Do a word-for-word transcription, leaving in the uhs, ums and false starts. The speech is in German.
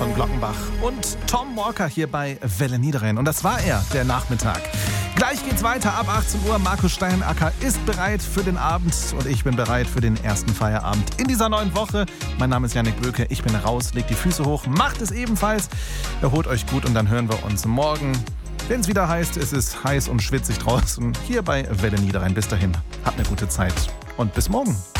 von Glockenbach und Tom Walker hier bei Welle Niederrhein. Und das war er, der Nachmittag. Gleich geht's weiter ab achtzehn Uhr. Markus Steinacker ist bereit für den Abend und ich bin bereit für den ersten Feierabend in dieser neuen Woche. Mein Name ist Jannik Böke, ich bin raus, legt die Füße hoch, macht es ebenfalls. Erholt euch gut und dann hören wir uns morgen, wenn es wieder heißt, es ist heiß und schwitzig draußen, hier bei Welle Niederrhein. Bis dahin, habt eine gute Zeit und bis morgen.